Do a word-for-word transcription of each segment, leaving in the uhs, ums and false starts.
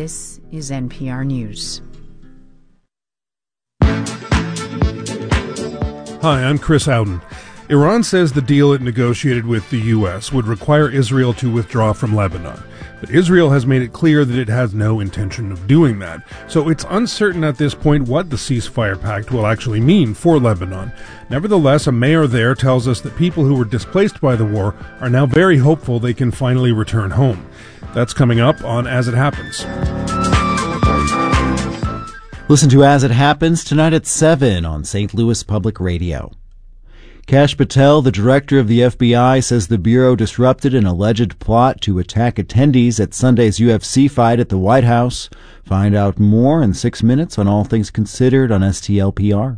This is N P R News. Hi, I'm Chris Howden. Iran says the deal it negotiated with the U S would require Israel to withdraw from Lebanon. But Israel has made it clear that it has no intention of doing that. So it's uncertain at this point what the ceasefire pact will actually mean for Lebanon. Nevertheless, a mayor there tells us that people who were displaced by the war are now very hopeful they can finally return home. That's coming up on As It Happens. Listen to As It Happens tonight at seven on Saint Louis Public Radio. Kash Patel, the director of the F B I, says the Bureau disrupted an alleged plot to attack attendees at Sunday's U F C fight at the White House. Find out more in six minutes on All Things Considered on S T L P R.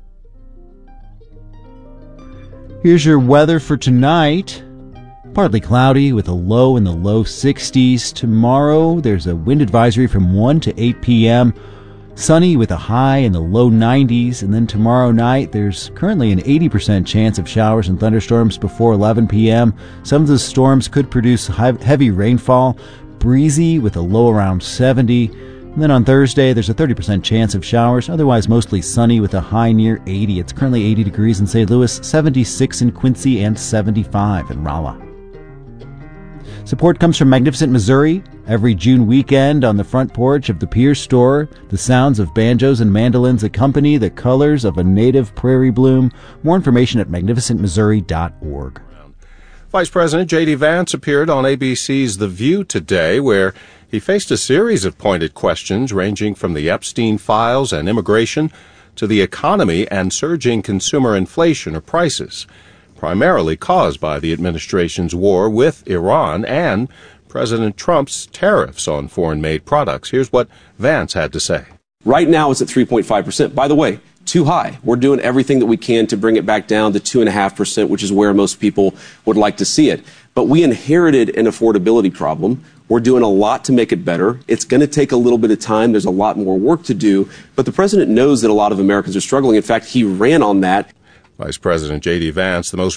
Here's your weather for tonight. Partly cloudy with a low in the low sixties. Tomorrow, there's a wind advisory from one to eight p.m., sunny with a high in the low nineties, and then tomorrow night there's currently an eighty percent chance of showers and thunderstorms before eleven p.m. Some of the storms could produce heavy rainfall, breezy with a low around seventy. And then on Thursday there's a thirty percent chance of showers, otherwise mostly sunny with a high near eighty. It's currently eighty degrees in Saint Louis, seventy-six in Quincy, and seventy-five in Rolla. Support comes from Magnificent Missouri. Every June weekend on the front porch of the Pierce store, the sounds of banjos and mandolins accompany the colors of a native prairie bloom. More information at magnificent missouri dot org. Vice President J D. Vance appeared on A B C's The View today, where he faced a series of pointed questions ranging from the Epstein files and immigration to the economy and surging consumer inflation or prices, primarily caused by the administration's war with Iran and President Trump's tariffs on foreign-made products. Here's what Vance had to say. Right now it's at three point five percent. By the way, too high. We're doing everything that we can to bring it back down to two point five percent, which is where most people would like to see it. But we inherited an affordability problem. We're doing a lot to make it better. It's going to take a little bit of time. There's a lot more work to do. But the president knows that a lot of Americans are struggling. In fact, he ran on that. Vice President J D. Vance, the most